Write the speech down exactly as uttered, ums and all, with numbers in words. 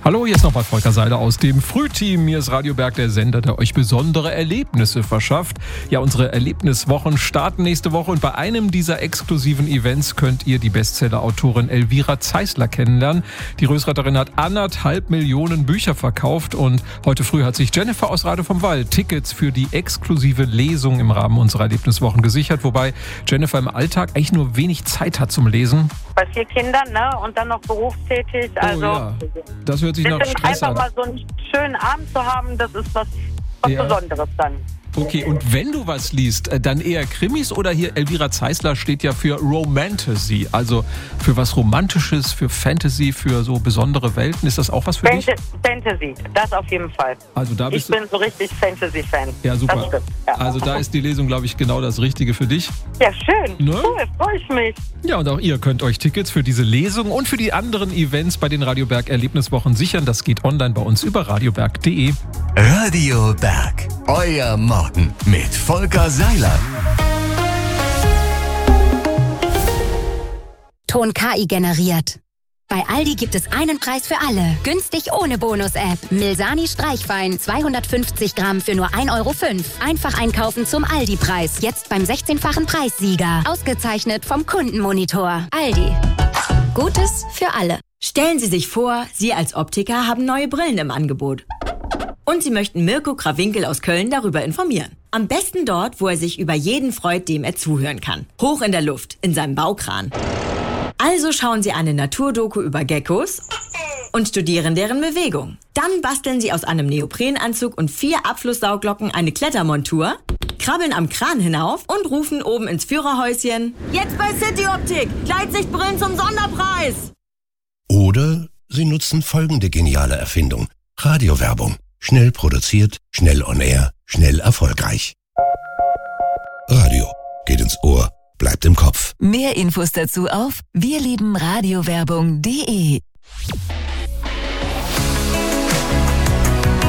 Hallo, hier ist nochmal Volker Seiler aus dem Frühteam. Hier ist Radio Berg, der Sender, der euch besondere Erlebnisse verschafft. Ja, unsere Erlebniswochen starten nächste Woche und bei einem dieser exklusiven Events könnt ihr die Bestseller-Autorin Elvira Zeisler kennenlernen. Die Rösratterin hat anderthalb Millionen Bücher verkauft und heute früh hat sich Jennifer aus Rade vom Wald Tickets für die exklusive Lesung im Rahmen unserer Erlebniswochen gesichert, wobei Jennifer im Alltag eigentlich nur wenig Zeit hat zum Lesen. Bei vier Kindern, ne, und dann noch berufstätig, also... Oh ja. Das hört sich nach Stress an. Einfach mal so einen schönen Abend zu haben, das ist was, was ja. Besonderes dann. Okay, und wenn du was liest, dann eher Krimis oder hier Elvira Zeisler steht ja für Romantasy, also für was Romantisches, für Fantasy, für so besondere Welten. Ist das auch was für Fant- dich? Fantasy, das auf jeden Fall. Also da bist ich bin so richtig Fantasy-Fan. Ja, super. Das stimmt, ja. Also da ist die Lesung, glaube ich, genau das Richtige für dich. Ja, schön. Ne? Cool, freue ich mich. Ja, und auch ihr könnt euch Tickets für diese Lesung und für die anderen Events bei den Radio Berg Erlebniswochen sichern. Das geht online bei uns über radioberg punkt de. Radio Berg, euer Morgen mit Volker Seiler. Ton K I generiert. Bei Aldi gibt es einen Preis für alle. Günstig ohne Bonus-App. Milsani Streichwein zweihundertfünfzig Gramm für nur ein Euro fünf. Einfach einkaufen zum Aldi-Preis. Jetzt beim sechzehnfachen Preissieger. Ausgezeichnet vom Kundenmonitor. Aldi. Gutes für alle. Stellen Sie sich vor, Sie als Optiker haben neue Brillen im Angebot. Und Sie möchten Mirko Krawinkel aus Köln darüber informieren. Am besten dort, wo er sich über jeden freut, dem er zuhören kann. Hoch in der Luft, in seinem Baukran. Also schauen Sie eine Naturdoku über Geckos und studieren deren Bewegung. Dann basteln Sie aus einem Neoprenanzug und vier Abflusssauglocken eine Klettermontur, krabbeln am Kran hinauf und rufen oben ins Führerhäuschen: Jetzt bei City Optik, Gleitsichtbrillen zum Sonderpreis! Oder Sie nutzen folgende geniale Erfindung: Radiowerbung. Schnell produziert, schnell on air, schnell erfolgreich. Radio geht ins Ohr, bleibt im Kopf. Mehr Infos dazu auf wir lieben radiowerbung punkt de.